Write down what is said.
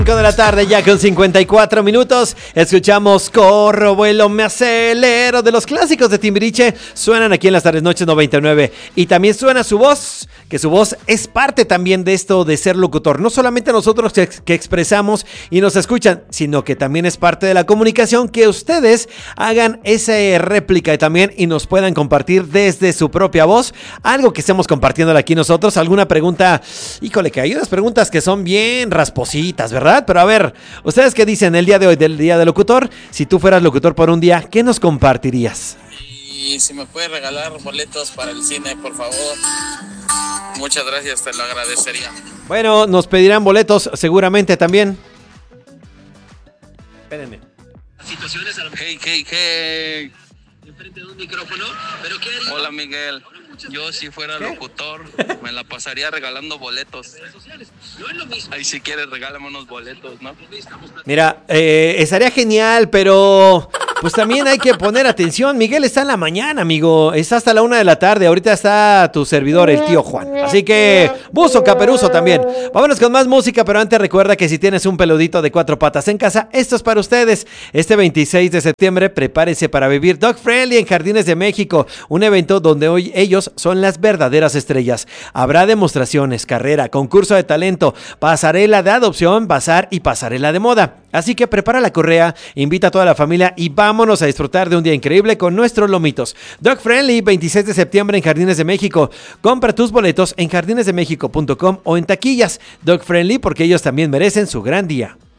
De la tarde, ya con 54 minutos, escuchamos Corro, Vuelo, Me Acelero, de los clásicos de Timbiriche, suenan aquí en las tardes noches 99, y también suena su voz, que su voz es parte también de esto de ser locutor, no solamente nosotros que expresamos y nos escuchan, sino que también es parte de la comunicación, que ustedes hagan esa réplica y nos puedan compartir desde su propia voz, algo que estemos compartiendo aquí nosotros, alguna pregunta, híjole, que hay unas preguntas que son bien raspositas, ¿verdad? Pero a ver, ¿ustedes qué dicen el día de hoy del día del locutor? Si tú fueras locutor por un día, ¿qué nos compartirías? Y si me puedes regalar boletos para el cine, por favor. Muchas gracias, te lo agradecería. Bueno, nos pedirán boletos seguramente también. Espérenme. Hey. Enfrente de un micrófono, pero ¿qué haría? Hola, Miguel. Yo si fuera locutor, me la pasaría regalando boletos. No es lo mismo. Ahí si quieres, regálame unos boletos, ¿no? Mira, estaría genial, pero pues también hay que poner atención. Miguel está en la mañana, amigo. Está hasta la 1 de la tarde. Ahorita está tu servidor, el tío Juan. Así que, buzo, caperuzo también. Vámonos con más música, pero antes recuerda que si tienes un peludito de 4 patas en casa, esto es para ustedes. Este 26 de septiembre, prepárense para vivir Dog Friendly en Jardines de México. Un evento donde hoy ellos son las verdaderas estrellas. Habrá demostraciones, carrera, concurso de talento, pasarela de adopción, bazar y pasarela de moda. Así que prepara la correa, invita a toda la familia y vámonos a disfrutar de un día increíble con nuestros lomitos. Dog Friendly, 26 de septiembre en Jardines de México. Compra tus boletos en jardinesdemexico.com o en taquillas. Dog Friendly, porque ellos también merecen su gran día.